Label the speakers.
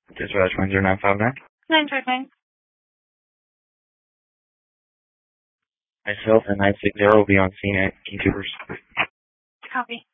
Speaker 1: Dispatch 10959.
Speaker 2: 959.
Speaker 1: Myself and 960 will be on scene at King Tubers.
Speaker 2: Copy.